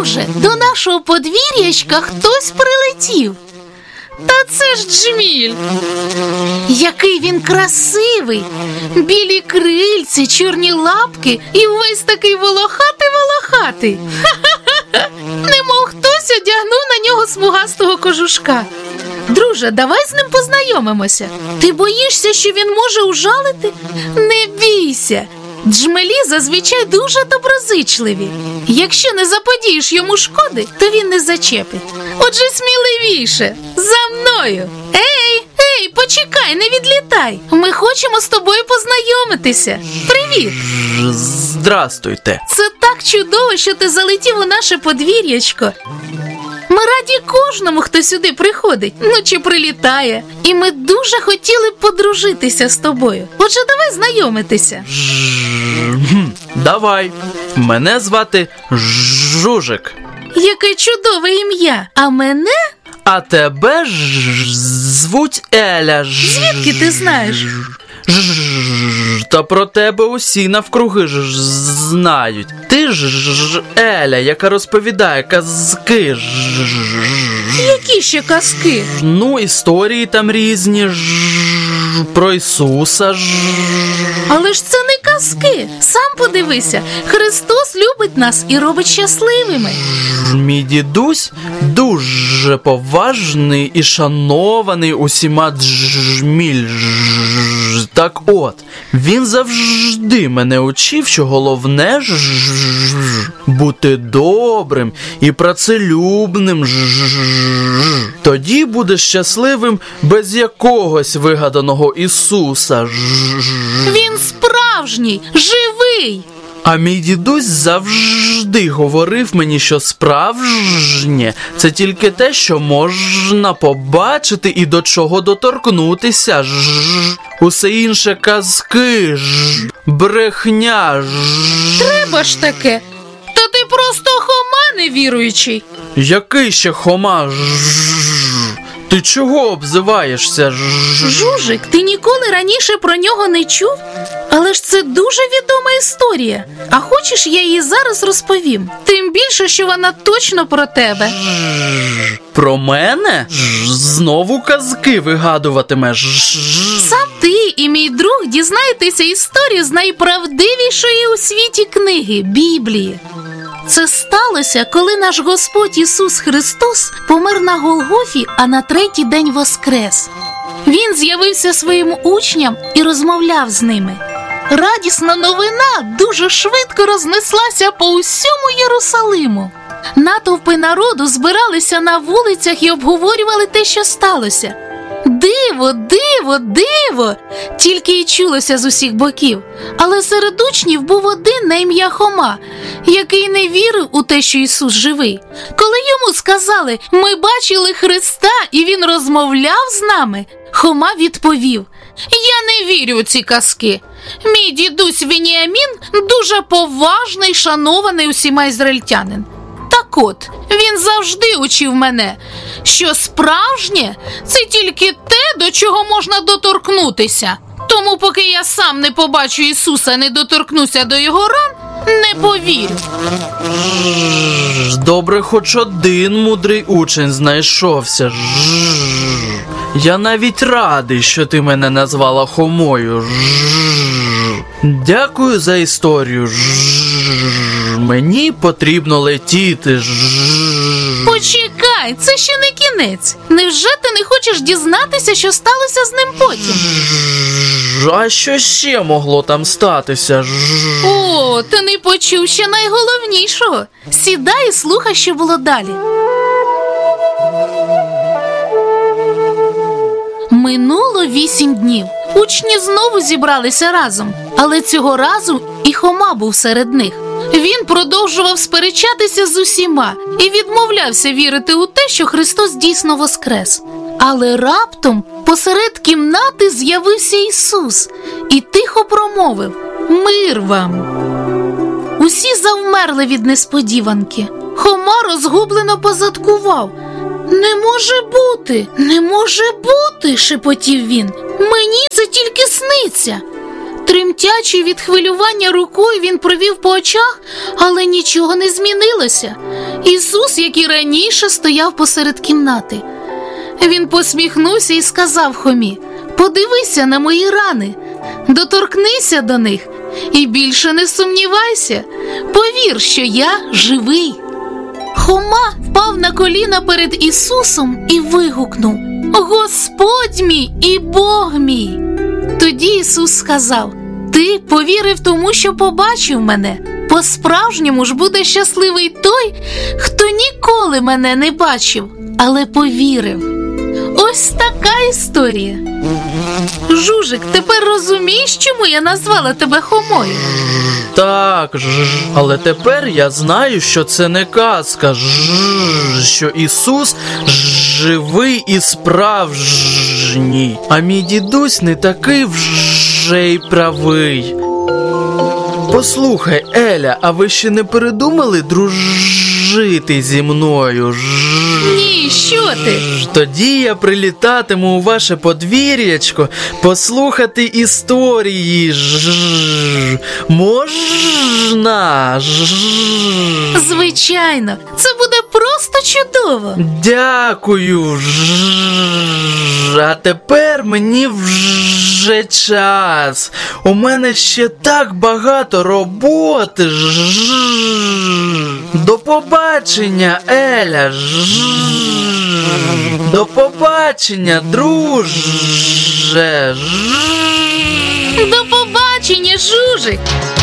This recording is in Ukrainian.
Друже, до нашого подвір'ячка хтось прилетів. Та це ж Джміль. Який він красивий! Білі крильці, чорні лапки і весь такий волохатий. Немов хтось одягнув на нього смугастого кожушка. Друже, давай з ним познайомимося. Ти боїшся, що він може ужалити? Не бійся. Джмелі зазвичай дуже доброзичливі. Якщо не заподієш йому шкоди, то він не зачепить. Отже, сміливіше. За мною. Ей, почекай, не відлітай. Ми хочемо з тобою познайомитися. Привіт. Здрастуйте. Це так чудово, що ти залетів у наше подвір'ячко. Ми раді кожному, хто сюди приходить, чи прилітає. І ми дуже хотіли б подружитися з тобою. Отже, давай знайомитися. Давай. Мене звати Жужик. Яке чудове ім'я. А мене? А тебе звуть Еля. Звідки ти знаєш? Та про тебе усі навкруги знають. Ти ж Еля, яка розповідає казки. Які ще казки? Історії там різні про Ісуса. Але ж це не казки. Сам подивися. Христос любить нас і робить щасливими. Мій дідусь дуже поважний і шанований усіма Джміль. Так от, він завжди мене учив, що головне бути добрим і працелюбним. Тоді будеш щасливим без якогось вигаданого Ісуса. Він справжній, живий. А мій дідусь завжди говорив мені, що справжнє – це тільки те, що можна побачити і до чого доторкнутися. Усе інше казки, брехня. Треба ж таке. Та ти просто Хома невіруючий. Який ще Хома? Ти чого обзиваєшся? Жужик, ти ніколи раніше про нього не чув? Але ж це дуже відома історія. А хочеш, я її зараз розповім? Тим більше, що вона точно про тебе. Про мене? Знову казки вигадуватимеш? Сам ти і мій друг дізнаєтеся історію з найправдивішої у світі книги – Біблії. Це сталося, коли наш Господь Ісус Христос помер на Голгофі, а на третій день воскрес. Він з'явився своїм учням і розмовляв з ними. Радісна новина дуже швидко рознеслася по усьому Єрусалиму. Натовпи народу збиралися на вулицях і обговорювали те, що сталося. Диво, диво, диво! Тільки й чулося з усіх боків. Але серед учнів був один на ім'я Хома, який не вірив у те, що Ісус живий. Коли йому сказали: «Ми бачили Христа, і Він розмовляв з нами», Хома відповів: «Я не вірю у ці казки. Мій дідусь Веніамін дуже поважний, шанований усіма ізраїльтянин. Так от, він завжди учив мене, що справжнє – це тільки те, до чого можна доторкнутися. Тому поки я сам не побачу Ісуса, не доторкнуся до його ран, не повірю». Добре, хоч один мудрий учень знайшовся. Я навіть радий, що ти мене назвала Хомою. Дякую за історію. Мені потрібно летіти. Почекай, це ще не кінець. Невже ти не хочеш дізнатися, що сталося з ним потім? А що ще могло там статися? О, ти не почув ще найголовнішого. Сідай і слухай, що було далі. Минуло 8 днів. Учні знову зібралися разом, але цього разу і Хома був серед них. Він продовжував сперечатися з усіма і відмовлявся вірити у те, що Христос дійсно воскрес. Але раптом посеред кімнати з'явився Ісус і тихо промовив: «Мир вам!». Усі завмерли від несподіванки. Хома розгублено позадкував. «Не може бути, не може бути!» – шепотів він. «Мені це тільки сниться!» Тремтячи від хвилювання рукою, він провів по очах, але нічого не змінилося. Ісус, як і раніше, стояв посеред кімнати. Він посміхнувся і сказав Хомі: «Подивися на мої рани, доторкнися до них і більше не сумнівайся. Повір, що я живий». Хома впав на коліна перед Ісусом і вигукнув: «Господь мій і Бог мій!» Тоді Ісус сказав: «Ти повірив тому, що побачив мене. По-справжньому ж буде щасливий той, хто ніколи мене не бачив, але повірив». Ось така історія. Жужик, тепер розумієш, чому я назвала тебе Хомою? Так, але тепер я знаю, що це не казка, що Ісус живий і справжній, а мій дідусь не такий вже й правий. Послухай, Еля, а ви ще не передумали дружити зі мною? Ні, що ти? Тоді я прилітатиму у ваше подвір'ячко послухати історії. Можна? Звичайно, це буде просто чудово. Дякую. А тепер мені вже час. У мене ще так багато роботи. До побачення, Еля. До побачення, друже. До побачення, Жужик.